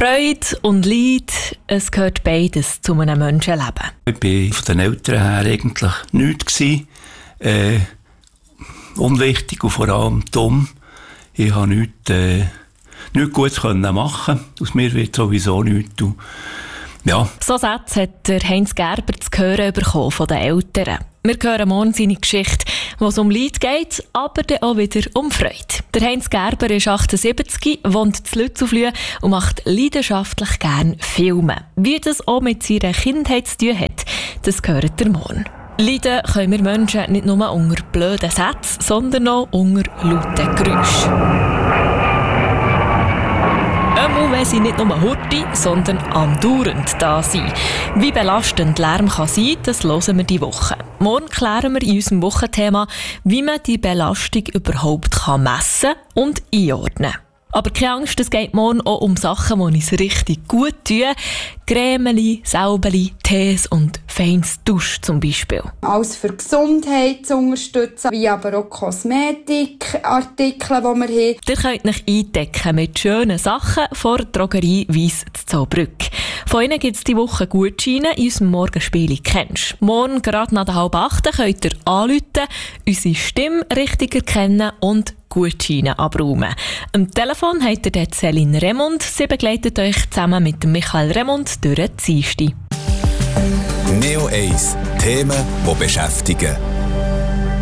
Freude und Leid, es gehört beides zu einem Menschenleben. Ich war von den Eltern her eigentlich nichts unwichtig und vor allem dumm. Ich konnte nichts Gutes machen. Aus mir wird sowieso nichts. Ja. So Sätze hat der Heinz Gerber zu hören bekommen von den Eltern. Wir hören morgen seine Geschichte, wo es um Leid geht, aber dann auch wieder um Freude. Der Heinz Gerber ist 78, wohnt in Lützelflüh und macht leidenschaftlich gerne Filme. Wie das auch mit seiner Kindheit zu tun hat, das hört ihr morgen. Leiden können wir Menschen nicht nur unter blöden Sätzen, sondern auch unter lauten Geräuschen. Wenn sie nicht nur hurtig, sondern andauernd da sind. Wie belastend Lärm kann sein, das hören wir diese Woche. Morgen klären wir in unserem Wochenthema, wie man die Belastung überhaupt messen und einordnen kann. Aber keine Angst, es geht morgen auch um Sachen, die uns richtig gut tun. Cremeli, Salbeli, Tees und feines Dusch zum Beispiel. Alles für Gesundheit zu unterstützen, wie aber auch Kosmetikartikel, die wir haben. Ihr könnt euch eindecken mit schönen Sachen vor der Drogerie Weiss zu Zollbrück. Von ihnen gibt es diese Woche Gutscheine in unserem Morgenspiel «Kennst». Morgen, gerade nach 7:30, könnt ihr anrufen, unsere Stimme richtig erkennen und Gutscheine abräumen. Am Telefon habt ihr dort Céline Remund. Sie begleitet euch zusammen mit Michael Remund durch die Dienste. Neo 1. Themen, die beschäftigen.